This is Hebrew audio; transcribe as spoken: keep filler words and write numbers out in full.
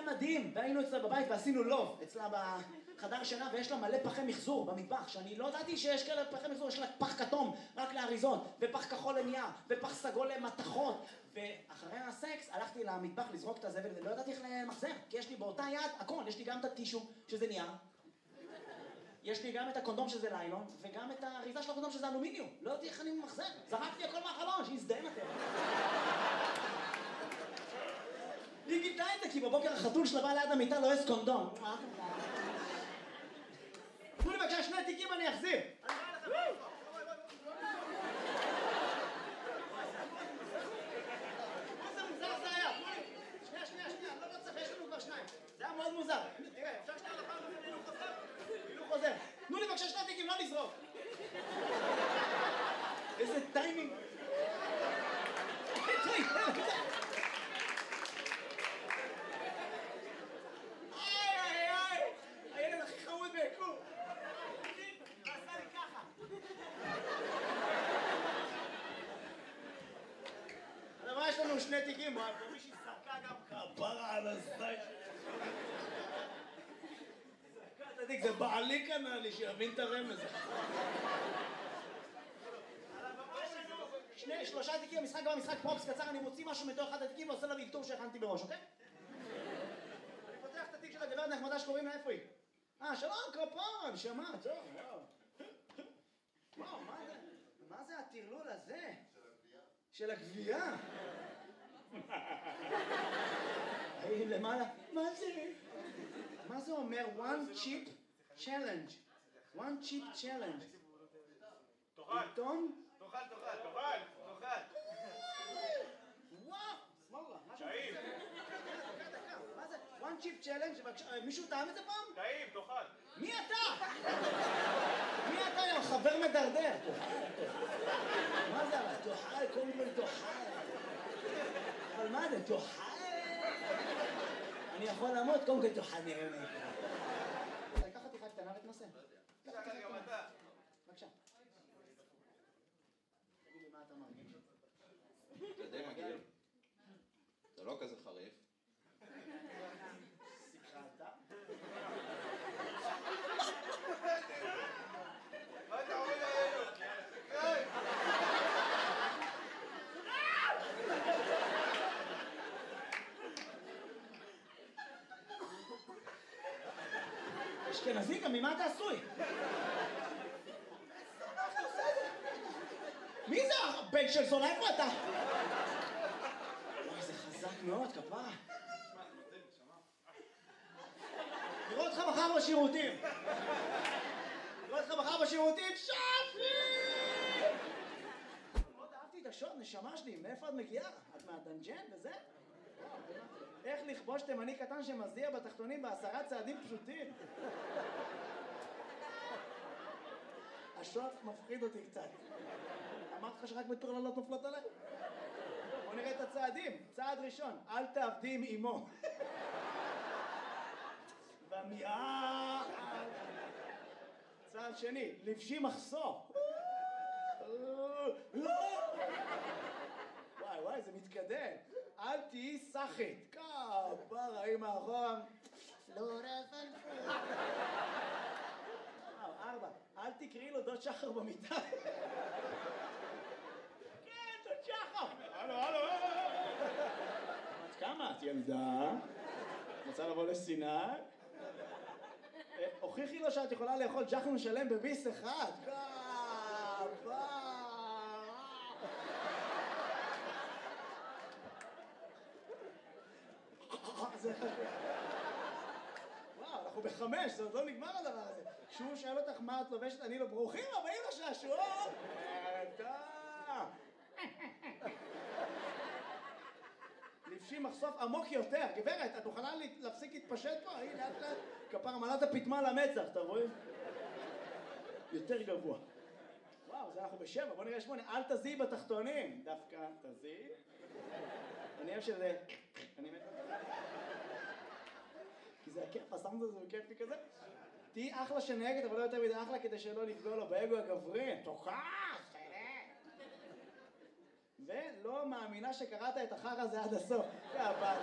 מדהים, והיינו אצלה בבית ועשינו לוב, אצלה בחדר שינה, ויש לה מלא פחי מחזור במטבח, שאני לא ידעתי שיש כאלה פחי מחזור, יש לה פח כתום רק לאריזות, ופח כחול לנייר, ופח סגול למתכות, ואחרי הסקס הלכתי למטבח לזרוק את הזבל, ולא ידעתי איך למחזר, כי יש לי באותה יד הכל, יש לי גם את הטישו, שזה נייר, יש לי גם את הקונדום שזה ליילון, וגם את האריזה של הקונדום שזה אלומיניום, לא ידעתי איך אני ממחזר, זרקתי הכל מהחלון, שיזדיין אתם. היא גידלה את זה, כי בבוקר החתול שלה בא ליד המיטה לא יש קונדום. תנו לי בבקשה שני תיקים אני אחזיר. איזה מוזר זה היה. שנייה, שנייה, שנייה, לא לא צריך, יש לנו כבר שניים. זה היה מאוד מוזר. תראה, אפשר שנייה לפעם הילוך חוזר? הילוך חוזר. תנו לי בבקשה שני תיקים, לא לזרוק. איזה טיימינג. אבל יש לנו שני תיקים, מישהי שרקה גם כפרה על הסטייל. שרקה את התיק, זה בעלי קנה לי שיבין את הרמז. שני, שלושה תיקים, המשחק גם המשחק פרופס קצר, אני מוציא משהו מתוך אחד התיקים ועושה לה ויקטור שהכנתי בראש, אוקיי? אני פותח את התיק של הגברת נחמדה שקוראים לה, איפה היא? אה, שלום, כפרה, נשמה, טוב, וואו. וואו, מה זה? מה זה הטרלול הזה? של הגבייה? היי, למעלה, מה זה? מה זה אומר? one chip challenge. one chip challenge. תאכל. עיתון? תאכל, תאכל, תאכל, תאכל. וואו, סמולה. טעים. מה זה? one chip challenge? מישהו טעם את זה פעם? טעים, תאכל. מי אתה? מי אתה, יא חבר מדרדר? מה זה אבל? תאכל, קודם כל תאכל. אבל מה זה? תאכל? אני יכול לעמוד, קודם כל תאכל נראה לי. לקחת תיכה קטנה ותנסה. לקחת גם אתה. בבקשה. תגיד לי מה אתה מרגיש. זה די מגעיל. זה לא כזה חריף. שיחת? מה אתה עומד עלינו? אשכנזי, גם ממה אתה עשוי? מי זה הבן של זונה? איפה אתה? וואי, זה חזק מאוד, כפרה. נראה אותך מחר בשירותים. נראה אותך מחר בשירותים, שפי! מאוד אהבתי את השוט, נשמה שלי, מאיפה את מגיעה? את מהדנג'ן וזה? איך לכבוש תימני קטן שמזיע בתחתונים בעשרה צעדים פשוטים? השוט מפחיד אותי קצת. אמרת לך שרק מטורללות נופלות עליי? בוא נראה את הצעדים. צעד ראשון, אל תעבדי עם אמו. ומיעה... צעד שני, לבשי מחסור. וואי וואי, זה מתקדם. אל תהיי סחית. כפרה, היא מאחורה. לא רפלפו. ארבע, אל תקראי לו דוד שחר במיטה. כן, דוד שחר. הלו, הלו. את כמה? את ילדה? רוצה לבוא לסיני? הוכיחי לו שאת יכולה לאכול ג'חנון שלם בביס אחד. כפרה. זה חשוב. וואו, אנחנו בחמש, זה עוד לא נגמר הדבר הזה. כשהוא שואל אותך מה את לובשת, אני לא ברוכים הבאים לשעשועון. אתה. לבשי מחשוף עמוק יותר. גברת, את מוכנה להפסיק להתפשט פה? הנה, לאט לאט. כפרה מלאת הפטמה למצח, אתה רואה? יותר גבוה. וואו, זה אנחנו בשבע, בוא נראה שמונה. אל תזיעי בתחתונים. דווקא תזיעי. אני אוהב שזה... אני מת... כי זה הכיף, הסאונד הזה הוא כיף לי כזה. תהי אחלה שנהגת, אבל לא יותר מדי אחלה כדי שלא נפגוע לו באגו הגברי. תוכח, חלק. ולא מאמינה שקראת את החר הזה עד הסוף.